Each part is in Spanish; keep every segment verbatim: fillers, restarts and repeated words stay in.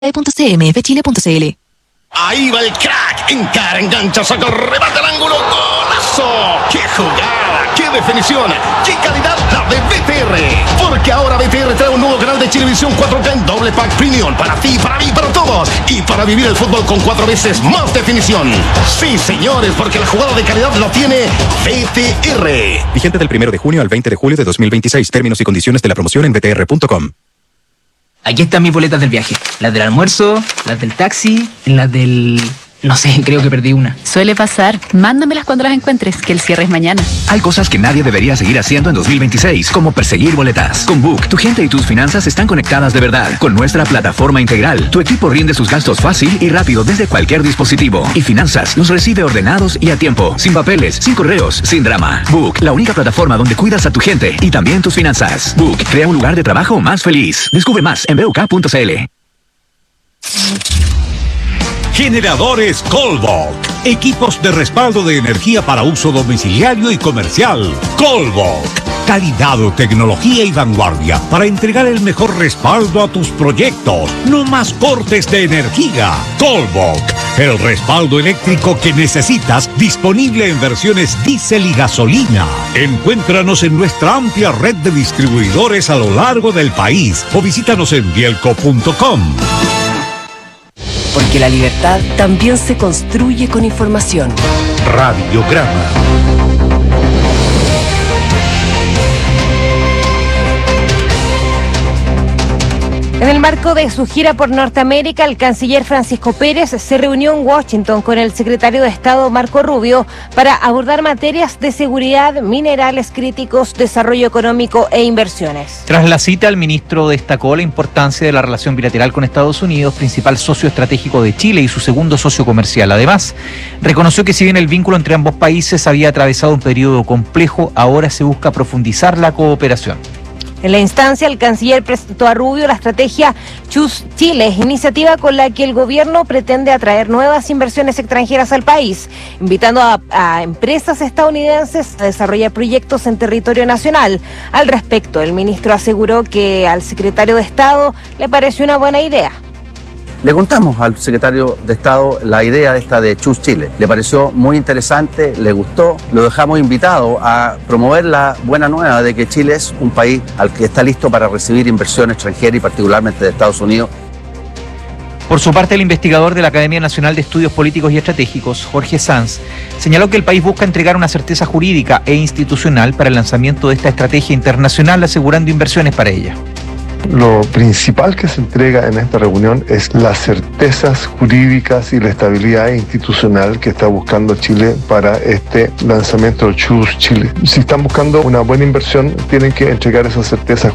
punto c m f chile punto c l. Ahí va el crack, encara, engancha, saca el remate al ángulo, ¡golazo! ¡Qué jugada! ¡Qué definición! ¡Qué calidad la de B T R! Porque ahora B T R trae un nuevo canal de Chilevisión cuatro K en doble pack premium para ti, para mí, para todos y para vivir el fútbol con cuatro veces más definición. Sí, señores, porque la jugada de calidad la tiene B T R. Vigente del primero de junio al veinte de julio de dos mil veintiséis. Términos y condiciones de la promoción en b t r punto com. Aquí están mis boletas del viaje. Las del almuerzo, las del taxi, las del... no sé, creo que perdí una. Suele pasar. Mándamelas cuando las encuentres, que el cierre es mañana. Hay cosas que nadie debería seguir haciendo en dos mil veintiséis, como perseguir boletas. Con Book, tu gente y tus finanzas están conectadas de verdad. Con nuestra plataforma integral, tu equipo rinde sus gastos fácil y rápido desde cualquier dispositivo. Y Finanzas los recibe ordenados y a tiempo. Sin papeles, sin correos, sin drama. Book, la única plataforma donde cuidas a tu gente y también tus finanzas. Book, crea un lugar de trabajo más feliz. Descubre más en b u k punto c l. Generadores Colbok. Equipos de respaldo de energía para uso domiciliario y comercial. Colbok. Calidad, tecnología y vanguardia para entregar el mejor respaldo a tus proyectos. No más cortes de energía. Colbok. El respaldo eléctrico que necesitas, disponible en versiones diésel y gasolina. Encuéntranos en nuestra amplia red de distribuidores a lo largo del país o visítanos en bielco punto com. Porque la libertad también se construye con información. Radiograma. En el marco de su gira por Norteamérica, el canciller Francisco Pérez se reunió en Washington con el secretario de Estado Marco Rubio para abordar materias de seguridad, minerales críticos, desarrollo económico e inversiones. Tras la cita, el ministro destacó la importancia de la relación bilateral con Estados Unidos, principal socio estratégico de Chile y su segundo socio comercial. Además, reconoció que si bien el vínculo entre ambos países había atravesado un periodo complejo, ahora se busca profundizar la cooperación. En la instancia, el canciller presentó a Rubio la estrategia Choose Chile, iniciativa con la que el gobierno pretende atraer nuevas inversiones extranjeras al país, invitando a, a empresas estadounidenses a desarrollar proyectos en territorio nacional. Al respecto, el ministro aseguró que al secretario de Estado le pareció una buena idea. Le contamos al secretario de Estado la idea esta de Choose Chile. Le pareció muy interesante, le gustó. Lo dejamos invitado a promover la buena nueva de que Chile es un país al que está listo para recibir inversión extranjera y particularmente de Estados Unidos. Por su parte, el investigador de la Academia Nacional de Estudios Políticos y Estratégicos, Jorge Sanz, señaló que el país busca entregar una certeza jurídica e institucional para el lanzamiento de esta estrategia internacional, asegurando inversiones para ella. Lo principal que se entrega en esta reunión es las certezas jurídicas y la estabilidad institucional que está buscando Chile para este lanzamiento del Choose Chile. Si están buscando una buena inversión, tienen que entregar esas certezas.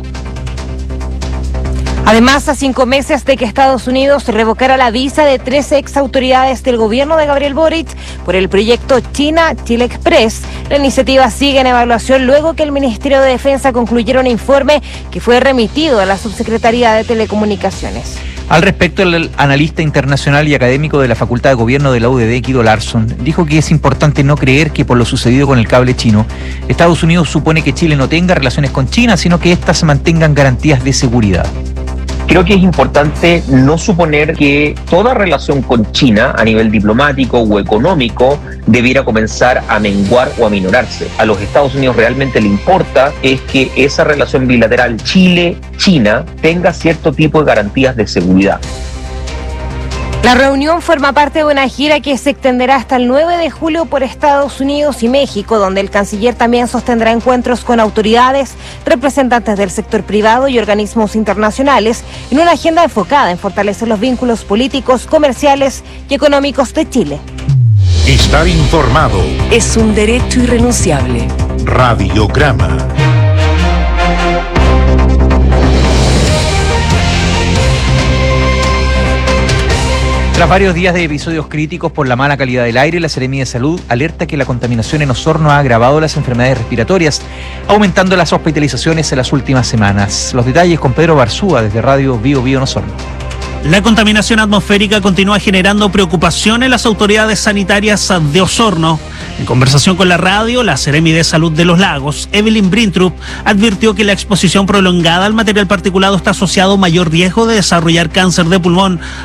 Además, a cinco meses de que Estados Unidos revocara la visa de tres ex autoridades del gobierno de Gabriel Boric por el proyecto China-Chile Express, la iniciativa sigue en evaluación luego que el Ministerio de Defensa concluyera un informe que fue remitido a la Subsecretaría de Telecomunicaciones. Al respecto, el analista internacional y académico de la Facultad de Gobierno de la U D D, Guido Larsson, dijo que es importante no creer que por lo sucedido con el cable chino, Estados Unidos supone que Chile no tenga relaciones con China, sino que éstas mantengan garantías de seguridad. Creo que es importante no suponer que toda relación con China a nivel diplomático o económico debiera comenzar a menguar o a minorarse. A los Estados Unidos realmente le importa es que esa relación bilateral Chile-China tenga cierto tipo de garantías de seguridad. La reunión forma parte de una gira que se extenderá hasta el nueve de julio por Estados Unidos y México, donde el canciller también sostendrá encuentros con autoridades, representantes del sector privado y organismos internacionales, en una agenda enfocada en fortalecer los vínculos políticos, comerciales y económicos de Chile. Estar informado es un derecho irrenunciable. Radiograma. Tras varios días de episodios críticos por la mala calidad del aire, la Seremía de Salud alerta que la contaminación en Osorno ha agravado las enfermedades respiratorias, aumentando las hospitalizaciones en las últimas semanas. Los detalles con Pedro Barzúa desde Radio Bio Bio en Osorno. La contaminación atmosférica continúa generando preocupación en las autoridades sanitarias de Osorno. En conversación con la radio, la Seremi de Salud de los Lagos, Evelyn Brintrup, advirtió que la exposición prolongada al material particulado está asociado a mayor riesgo de desarrollar cáncer de pulmón,